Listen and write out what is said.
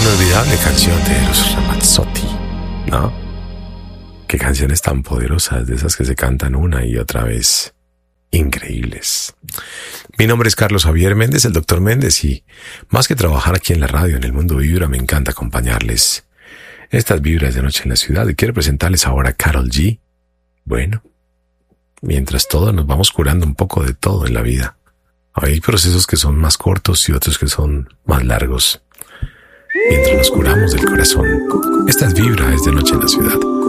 inolvidable canción de los Ramazzotti, ¿no? Qué canciones tan poderosas, de esas que se cantan una y otra vez. Increíbles. Mi nombre es Carlos Javier Méndez, el Dr. Méndez, y más que trabajar aquí en la radio, en el Mundo Vibra, me encanta acompañarles estas vibras de noche en la ciudad. Y quiero presentarles ahora a Karol G. Bueno, mientras todos nos vamos curando un poco de todo en la vida. Hay procesos que son más cortos y otros que son más largos. Mientras nos curamos del corazón, estas vibras de noche en la ciudad.